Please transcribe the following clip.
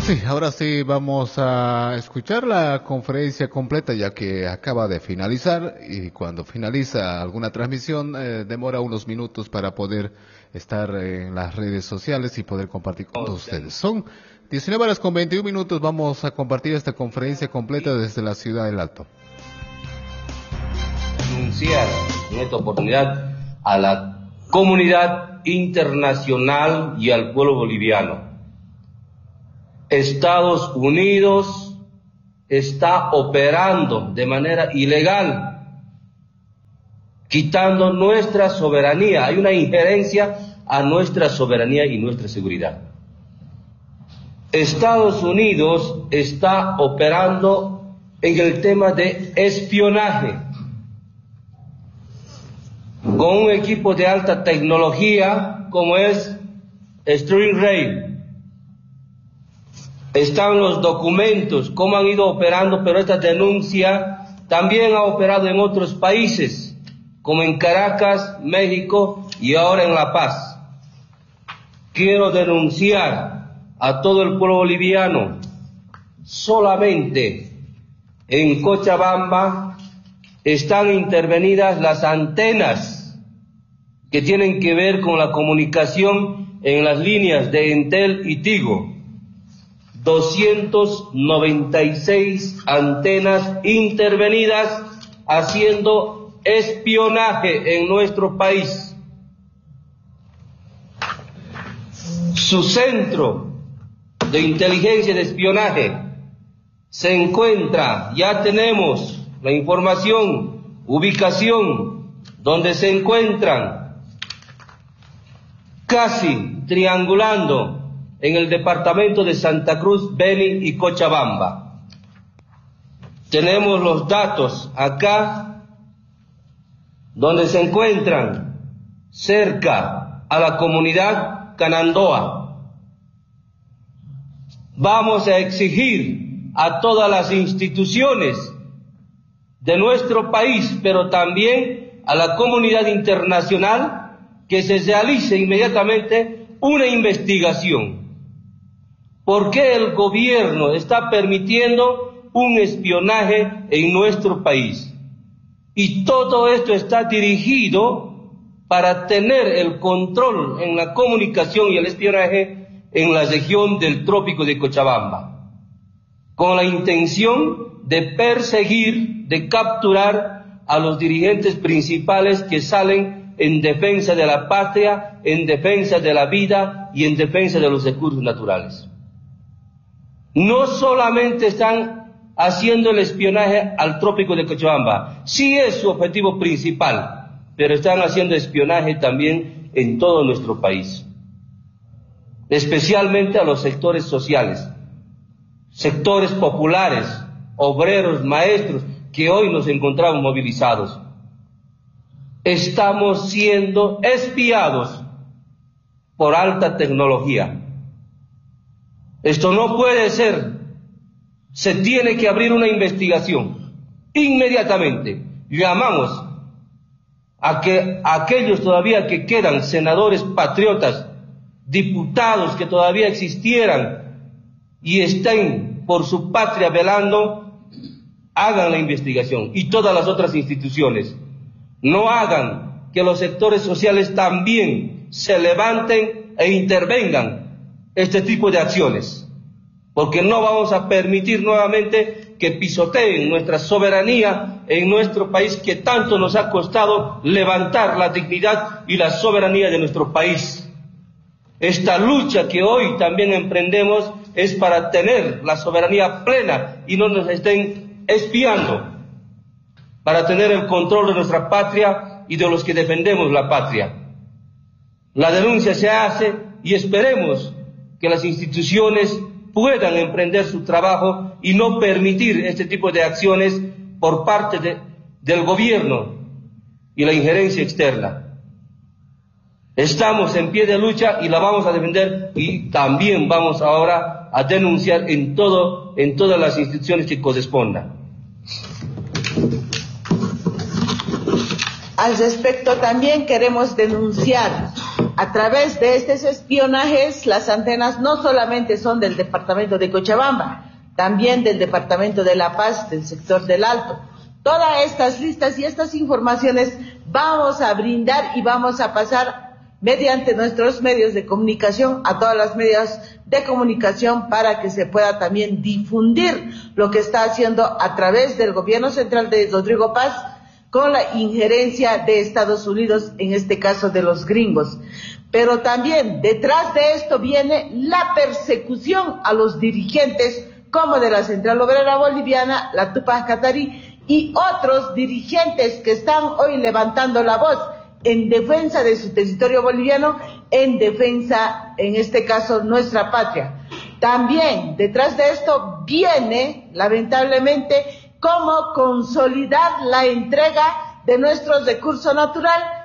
Sí, ahora sí vamos a escuchar la conferencia completa ya que acaba de finalizar y cuando finaliza alguna transmisión demora unos minutos para poder estar en las redes sociales y poder compartir con todos ustedes. Son 19 horas con 21 minutos, vamos a compartir esta conferencia completa desde la ciudad del Alto. Anunciar en esta oportunidad a la comunidad internacional y al pueblo boliviano. Estados Unidos está operando de manera ilegal, quitando nuestra soberanía. Hay una injerencia a nuestra soberanía y nuestra seguridad. Estados Unidos está operando en el tema de espionaje, con un equipo de alta tecnología como es Stingray. Están los documentos, cómo han ido operando, pero esta denuncia también ha operado en otros países, como en Caracas, México y ahora en La Paz. Quiero denunciar a todo el pueblo boliviano, solamente en Cochabamba están intervenidas las antenas que tienen que ver con la comunicación en las líneas de Entel y Tigo. 296 antenas intervenidas haciendo espionaje en nuestro país. Su centro de inteligencia y de espionaje se encuentra, ya tenemos la información, ubicación, donde se encuentran casi triangulando en el departamento de Santa Cruz, Beni y Cochabamba. Tenemos los datos acá, donde se encuentran cerca a la comunidad Canandoa. Vamos a exigir a todas las instituciones de nuestro país, pero también a la comunidad internacional, que se realice inmediatamente una investigación. ¿Por qué el gobierno está permitiendo un espionaje en nuestro país? Y todo esto está dirigido para tener el control en la comunicación y el espionaje en la región del trópico de Cochabamba, con la intención de perseguir, de capturar a los dirigentes principales que salen en defensa de la patria, en defensa de la vida y en defensa de los recursos naturales. No solamente están haciendo el espionaje al trópico de Cochabamba, sí es su objetivo principal, pero están haciendo espionaje también en todo nuestro país, especialmente a los sectores sociales, sectores populares, obreros, maestros, que hoy nos encontramos movilizados. Estamos siendo espiados por alta tecnología. Esto no puede ser. Se tiene que abrir una investigación inmediatamente. Llamamos a que aquellos todavía que quedan, senadores patriotas, diputados que todavía existieran y estén por su patria velando, hagan la investigación, y todas las otras instituciones. No hagan que los sectores sociales también se levanten e intervengan este tipo de acciones, porque no vamos a permitir nuevamente que pisoteen nuestra soberanía en nuestro país, que tanto nos ha costado levantar la dignidad y la soberanía de nuestro país. Esta lucha que hoy también emprendemos es para tener la soberanía plena y no nos estén espiando, para tener el control de nuestra patria y de los que defendemos la patria. La denuncia se hace y esperemos que las instituciones puedan emprender su trabajo y no permitir este tipo de acciones por parte del gobierno y la injerencia externa. Estamos en pie de lucha y la vamos a defender, y también vamos ahora a denunciar en todas las instituciones que correspondan. Al respecto, también queremos denunciar a través de estos espionajes, las antenas no solamente son del departamento de Cochabamba, también del departamento de La Paz, del sector del Alto. Todas estas listas y estas informaciones vamos a brindar y vamos a pasar mediante nuestros medios de comunicación a todas las medios de comunicación para que se pueda también difundir lo que está haciendo a través del gobierno central de Rodrigo Paz con la injerencia de Estados Unidos, en este caso de los gringos. Pero también detrás de esto viene la persecución a los dirigentes como de la Central Obrera Boliviana, la Tupac Katari y otros dirigentes que están hoy levantando la voz en defensa de su territorio boliviano, en defensa, en este caso, nuestra patria. También detrás de esto viene, lamentablemente, cómo consolidar la entrega de nuestro recurso natural